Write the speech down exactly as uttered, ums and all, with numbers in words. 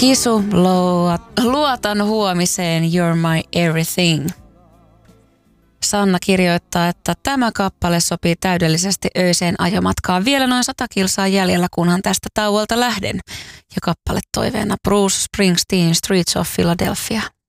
Kisu, luotan huomiseen, you're my everything. Sanna kirjoittaa, että tämä kappale sopii täydellisesti öiseen ajomatkaan. Vielä noin sata kilsaa jäljellä, kunhan tästä tauolta lähden. Ja kappale toiveena Bruce Springsteen, Streets of Philadelphia.